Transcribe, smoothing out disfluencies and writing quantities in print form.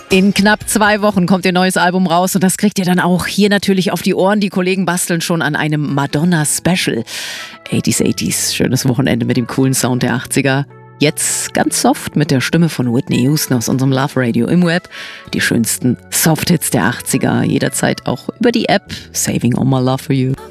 In knapp 2 Wochen kommt ihr neues Album raus und das kriegt ihr dann auch hier natürlich auf die Ohren. Die Kollegen basteln schon an einem Madonna-Special. 80s, schönes Wochenende mit dem coolen Sound der 80er. Jetzt ganz soft mit der Stimme von Whitney Houston aus unserem Love Radio im Web. Die schönsten Soft-Hits der 80er, jederzeit auch über die App Saving All My Love For You.